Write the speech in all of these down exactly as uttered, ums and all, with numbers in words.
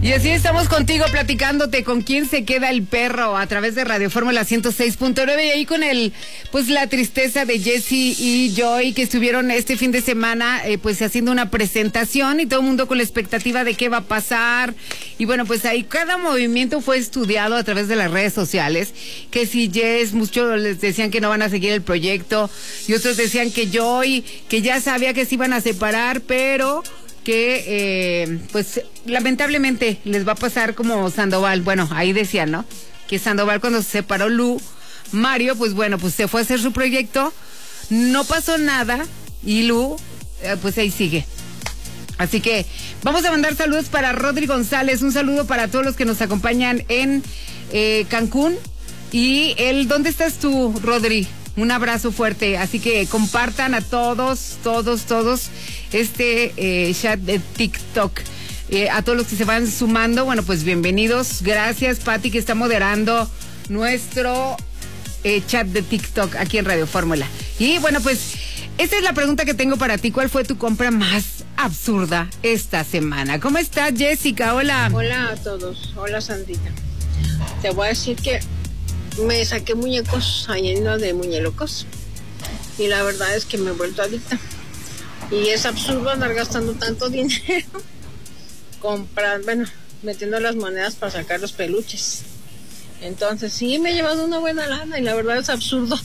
Y así estamos contigo platicándote con quién se queda el perro a través de Radio Fórmula ciento seis punto nueve y ahí con el, pues la tristeza de Jessie y Joy que estuvieron este fin de semana eh, pues haciendo una presentación y todo el mundo con la expectativa de qué va a pasar. Y bueno, pues ahí cada movimiento fue estudiado a través de las redes sociales, que si Jess, muchos les decían que no van a seguir el proyecto y otros decían que Joy, que ya sabía que se iban a separar, pero que eh, pues lamentablemente les va a pasar como Sandoval. Bueno, ahí decían, ¿no? Que Sandoval cuando se separó Lu, Mario, pues bueno, pues se fue a hacer su proyecto, no pasó nada y Lu, eh, pues ahí sigue. Así que vamos a mandar saludos para Rodri González, un saludo para todos los que nos acompañan en eh, Cancún. Y él, ¿dónde estás tú, Rodri? Un abrazo fuerte, así que compartan a todos, todos, todos este eh, chat de TikTok. Eh, a todos los que se van sumando, bueno, pues bienvenidos. Gracias, Pati, que está moderando nuestro eh, chat de TikTok aquí en Radio Fórmula. Y bueno, pues esta es la pregunta que tengo para ti. ¿Cuál fue tu compra más absurda esta semana? ¿Cómo estás, Jessica? Hola. Hola a todos. Hola, Sandrita. Te voy a decir que me saqué muñecos llenos de muñelocos y la verdad es que me he vuelto adicta y es absurdo andar gastando tanto dinero comprar, bueno, metiendo las monedas para sacar los peluches. Entonces sí me he llevado una buena lana y la verdad es absurdo,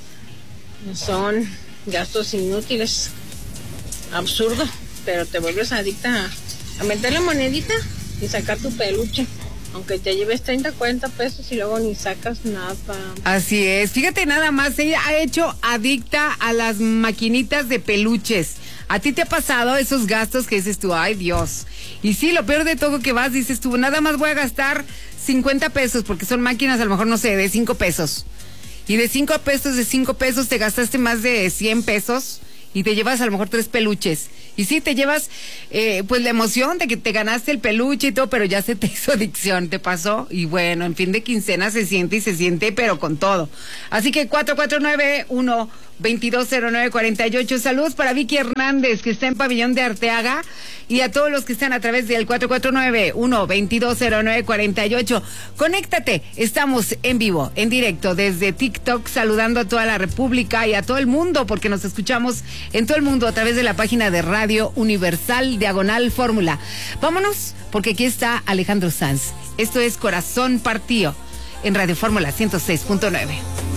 son gastos inútiles, absurdo, pero te vuelves adicta a, a meter la monedita y sacar tu peluche. Aunque te lleves treinta, cuarenta pesos y luego ni sacas nada. Así es. Fíjate nada más, ella ha hecho adicta a las maquinitas de peluches. ¿A ti te ha pasado esos gastos que dices tú, ay Dios? Y sí, lo peor de todo que vas, dices tú, nada más voy a gastar cincuenta pesos, porque son máquinas a lo mejor, no sé, de cinco pesos. Y de cinco pesos, de cinco pesos te gastaste más de cien pesos y te llevas a lo mejor tres peluches. Y sí, te llevas, eh, pues la emoción de que te ganaste el peluche y todo, pero ya se te hizo adicción, ¿te pasó? Y bueno, en fin de quincena se siente y se siente, pero con todo. Así que cuatro cuatro nueve, uno, veintidós cero nueve, cuarenta y ocho. Saludos para Vicky Hernández, que está en Pabellón de Arteaga, y a todos los que están a través del cuatro cuatro nueve, uno, veintidós cero nueve, cuarenta y ocho. Conéctate, estamos en vivo, en directo, desde TikTok, saludando a toda la República y a todo el mundo, porque nos escuchamos en todo el mundo a través de la página de Radio Universal Diagonal Fórmula. Vámonos, porque aquí está Alejandro Sanz. Esto es Corazón Partido en Radio Fórmula ciento seis punto nueve.